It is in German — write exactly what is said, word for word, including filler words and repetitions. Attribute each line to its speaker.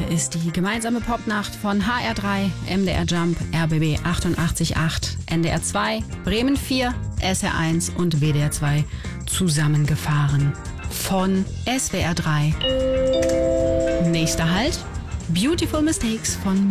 Speaker 1: ist die gemeinsame Popnacht von H R drei, M D R Jump, R B B achtundachtzig Komma acht, N D R zwei, Bremen vier, S R eins und W D R zwei zusammengefahren. Von S W R drei. Nächster Halt: Beautiful Mistakes von